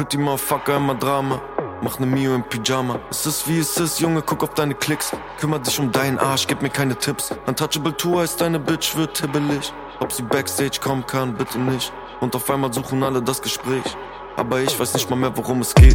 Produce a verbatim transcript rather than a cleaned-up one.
pretty motherfucker, immer Drama. Mach ne Mio im Pyjama. Es ist wie es ist, Junge, guck auf deine Klicks. Kümmer dich um deinen Arsch, gib mir keine Tipps. Untouchable Tour heißt deine Bitch wird hibbelig. Ob sie Backstage kommen kann, bitte nicht. Und auf einmal suchen alle das Gespräch. Aber ich weiß nicht mal mehr, worum es geht.